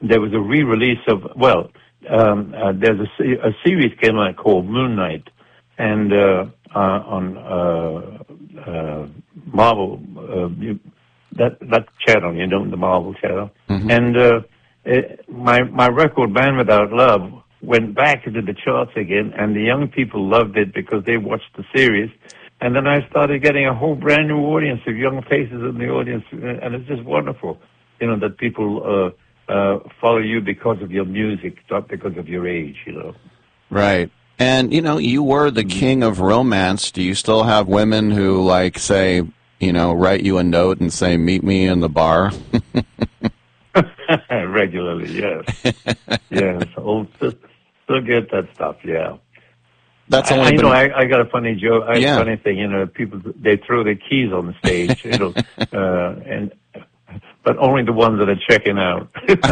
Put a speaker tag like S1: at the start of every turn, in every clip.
S1: there was a re-release of, there's a series came out called Moon Knight, and on Marvel, that channel, the Marvel channel.
S2: Mm-hmm.
S1: And my record, Man Without Love, went back into the charts again, and the young people loved it because they watched the series. And then I started getting a whole brand new audience of young faces in the audience, and it's just wonderful, that people follow you because of your music, not because of your age,
S2: Right. And, you were the king of romance. Do you still have women who, say, write you a note and say, meet me in the bar?
S1: Regularly, yes. Yes. Still get that stuff, yeah.
S2: That's only
S1: I got a funny joke.
S2: Yeah.
S1: Funny thing, people, they throw their keys on the stage, but only the ones that are checking out.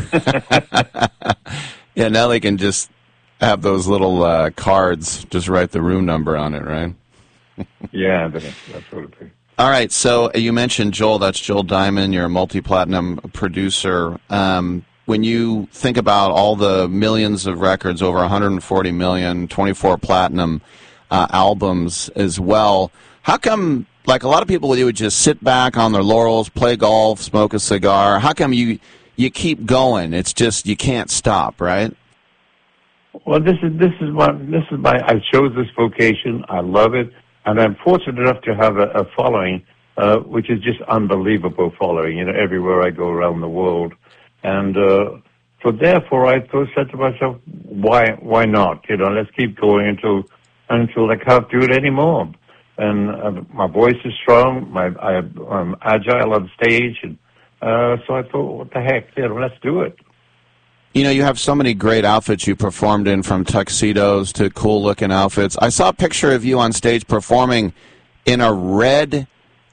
S2: Yeah, now they can just have those little cards, just write the room number on it, right?
S1: Yeah, that's what it is.
S2: All right, so you mentioned Joel. That's Joel Diamond. You're a multi-platinum producer. When you think about all the millions of records, over 140 million, 24 platinum albums as well, how come, a lot of people, you would just sit back on their laurels, play golf, smoke a cigar? How come you keep going? It's just you can't stop, right?
S1: Well, this is my I chose this vocation. I love it, and I'm fortunate enough to have a following, which is just unbelievable following. Everywhere I go around the world, and so therefore I said to myself, why not? Let's keep going until I can't do it anymore. And my voice is strong. I'm agile on stage, and so I thought, what the heck? Let's do it.
S2: You have so many great outfits you performed in, from tuxedos to cool-looking outfits. I saw a picture of you on stage performing in a red,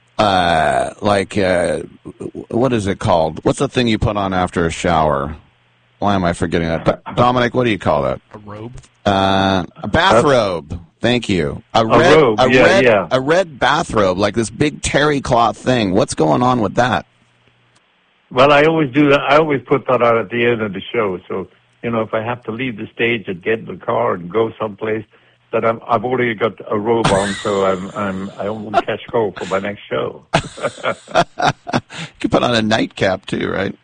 S2: what is it called? What's the thing you put on after a shower? Why am I forgetting that? Dominic, what do you call that?
S3: A robe?
S2: A bathrobe. Thank you. A red bathrobe, like this big terry cloth thing. What's going on with that?
S1: Well, I always do that. I always put that on at the end of the show. So, if I have to leave the stage and get in the car and go someplace, that I've already got a robe on, so I won't catch cold for my next show.
S2: You can put on a nightcap too, right?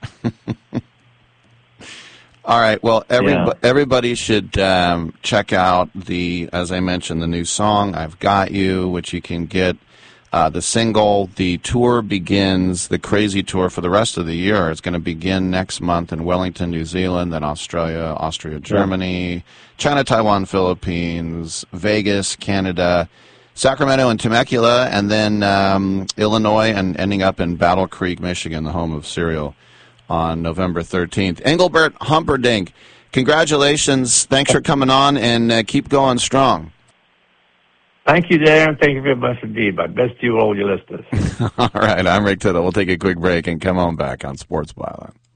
S2: All right. Well, everybody should check out as I mentioned, the new song "I've Got You," which you can get. The single, the tour begins, the crazy tour for the rest of the year. It's going to begin next month in Wellington, New Zealand, then Australia, Austria, Germany, China, Taiwan, Philippines, Vegas, Canada, Sacramento and Temecula, and then Illinois, and ending up in Battle Creek, Michigan, the home of Serial, on November 13th. Engelbert Humperdinck, congratulations. Thanks for coming on, and keep going strong.
S1: Thank you, Darren. Thank you very much indeed. My best to you, all your listeners.
S2: All right, I'm Rick Tittle. We'll take a quick break and come on back on Sports Byline.